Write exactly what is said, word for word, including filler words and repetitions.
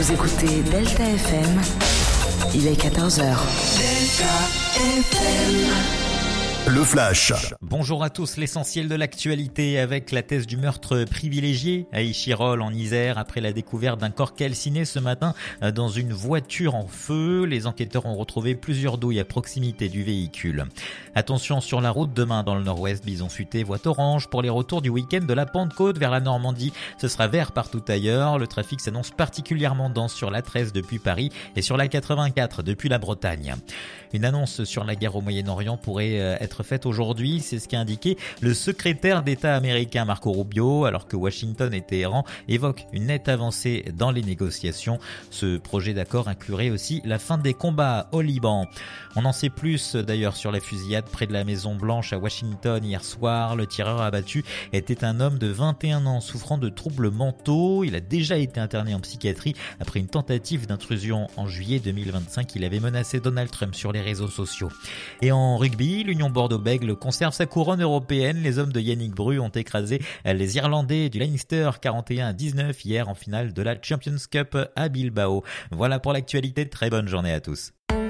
Vous écoutez Delta F M, il est quatorze heures. Delta F M. Le Flash. Bonjour à tous, l'essentiel de l'actualité avec la thèse du meurtre privilégié à Échirolles en Isère après la découverte d'un corps calciné ce matin dans une voiture en feu. Les enquêteurs ont retrouvé plusieurs douilles à proximité du véhicule. Attention sur la route demain dans le nord-ouest, Bison Futé, voie orange pour les retours du week-end de la Pentecôte vers la Normandie. Ce sera vert partout ailleurs. Le trafic s'annonce particulièrement dense sur l'A treize depuis Paris et sur l'A quatre-vingt-quatre depuis la Bretagne. Une annonce sur la guerre au Moyen-Orient pourrait être faite aujourd'hui, c'est ce qu'a indiqué le secrétaire d'État américain Marco Rubio, alors que Washington et Téhéran évoquent une nette avancée dans les négociations. Ce projet d'accord inclurait aussi la fin des combats au Liban. On en sait plus d'ailleurs sur la fusillade près de la Maison Blanche à Washington hier soir. Le tireur abattu était un homme de vingt et un ans souffrant de troubles mentaux. Il a déjà été interné en psychiatrie après une tentative d'intrusion en juillet deux mille vingt-cinq. Il avait menacé Donald Trump sur les réseaux sociaux. Et en rugby, l'Union Bordeaux-Bègles conserve sa couronne européenne. Les hommes de Yannick Bru ont écrasé les Irlandais du Leinster quarante et un à dix-neuf hier en finale de la Champions Cup à Bilbao. Voilà pour l'actualité. Très bonne journée à tous.